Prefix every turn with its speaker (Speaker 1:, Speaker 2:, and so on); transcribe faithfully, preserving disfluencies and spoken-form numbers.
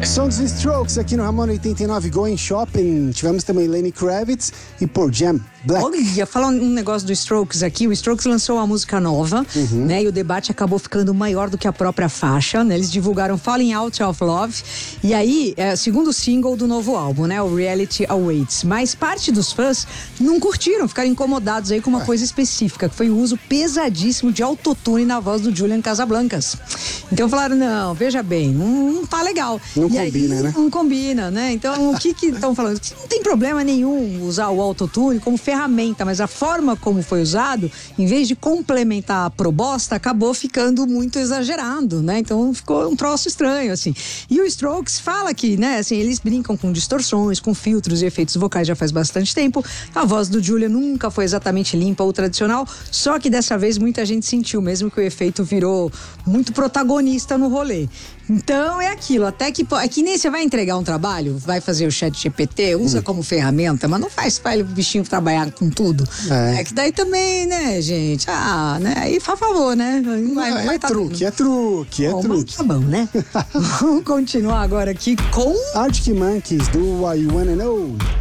Speaker 1: Som dos Strokes aqui no Ramon oitenta e nove Going Shopping. Tivemos também Lenny Kravitz e Pearl Jam, Black.
Speaker 2: Olha, falar um negócio do Strokes aqui. O Strokes lançou uma música nova, uhum. né? E o debate acabou ficando maior do que a própria faixa, né? Eles divulgaram Falling Out of Love. E aí, é o segundo single do novo álbum, né? O Reality Awaits. Mas parte dos fãs não curtiram, ficaram incomodados aí com uma Ué. coisa específica, que foi o uso pesadíssimo de autotune na voz do Julian Casablancas. Então falaram, não, veja bem, não, não tá legal.
Speaker 1: Não
Speaker 2: e
Speaker 1: combina,
Speaker 2: aí,
Speaker 1: né?
Speaker 2: Não combina, né? Então, o que que estão falando? Não tem problema nenhum usar o autotune como ferramenta, mas a forma como foi usado, em vez de complementar a proposta, acabou ficando muito exagerado, né? Então, ficou um troço estranho, assim. E o Strokes fala que, né, assim, eles brincam com distorções, com filtros e efeitos vocais já faz bastante tempo. A voz do Julian nunca foi exatamente limpa ou tradicional, só que dessa vez muita gente sentiu mesmo que o efeito virou muito protagonista no rolê. Então é aquilo, até que é que nem você vai entregar um trabalho, vai fazer o chat G P T, usa hum. como ferramenta, mas não faz para o bichinho trabalhar com tudo. É. é que daí também, né, gente? Ah, né? Aí faz favor, né? Vai,
Speaker 1: é,
Speaker 2: vai
Speaker 1: é,
Speaker 2: tá
Speaker 1: truque, é truque, é
Speaker 2: bom,
Speaker 1: truque,
Speaker 2: tá bom, né? Vamos continuar agora aqui com
Speaker 1: Arctic Monkeys do Why You Wanna Know.